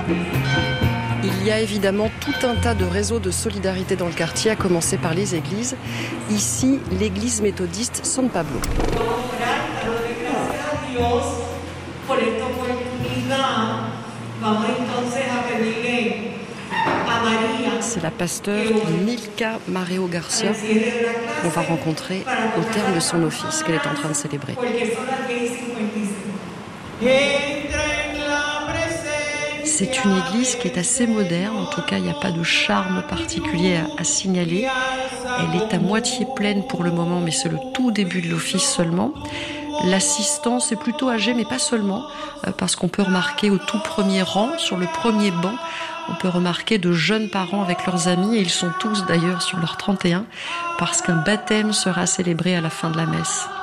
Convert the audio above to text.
Il y a évidemment tout un tas de réseaux de solidarité dans le quartier, à commencer par les églises. Ici, l'église méthodiste San Pablo. C'est la pasteure Milka Mareo Garcia qu'on va rencontrer au terme de son office qu'elle est en train de célébrer. C'est une église qui est assez moderne, en tout cas il n'y a pas de charme particulier à signaler. Elle est à moitié pleine pour le moment, mais c'est le tout début de l'office seulement. L'assistance est plutôt âgée, mais pas seulement, parce qu'on peut remarquer au tout premier rang, sur le premier banc, on peut remarquer de jeunes parents avec leurs amis, et ils sont tous d'ailleurs sur leur 31, parce qu'un baptême sera célébré à la fin de la messe.